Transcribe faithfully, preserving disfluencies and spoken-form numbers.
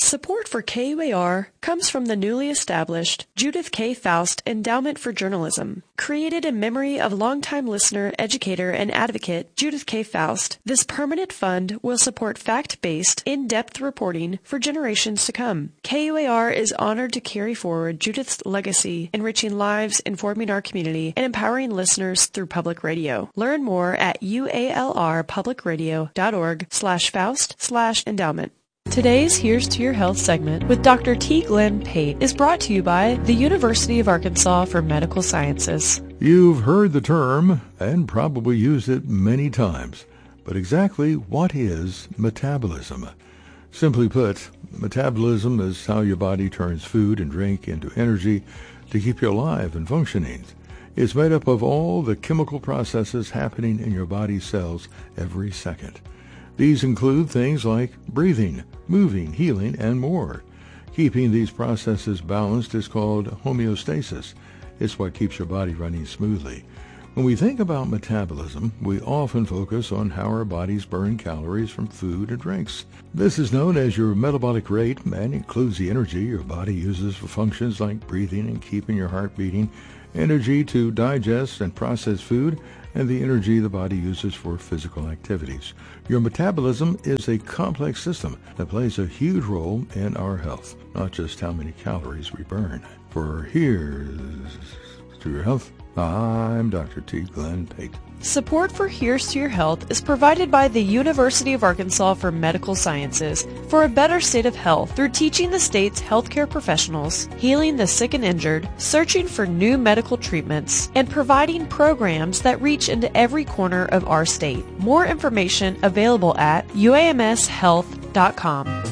Support for K U A R comes from the newly established Judith K. Faust Endowment for Journalism. Created in memory of longtime listener, educator, and advocate Judith K. Faust, this permanent fund will support fact-based, in-depth reporting for generations to come. K U A R is honored to carry forward Judith's legacy, enriching lives, informing our community, and empowering listeners through public radio. Learn more at ualrpublicradio.org slash Faust slash endowment. Today's Here's to Your Health segment with Doctor T. Glenn Pate is brought to you by the University of Arkansas for Medical Sciences. You've heard the term and probably used it many times, but exactly what is metabolism? Simply put, metabolism is how your body turns food and drink into energy to keep you alive and functioning. It's made up of all the chemical processes happening in your body's cells every second. These include things like breathing, moving, healing, and more. Keeping these processes balanced is called homeostasis. It's what keeps your body running smoothly. When we think about metabolism, we often focus on how our bodies burn calories from food and drinks. This is known as your metabolic rate and includes the energy your body uses for functions like breathing and keeping your heart beating, energy to digest and process food, and the energy the body uses for physical activities. Your metabolism is a complex system that plays a huge role in our health, not just how many calories we burn. For Here's to Your Health, I'm Doctor T. Glenn Pate. Support for Here's to Your Health is provided by the University of Arkansas for Medical Sciences for a better state of health through teaching the state's healthcare professionals, healing the sick and injured, searching for new medical treatments, and providing programs that reach into every corner of our state. More information available at u a m s health dot com.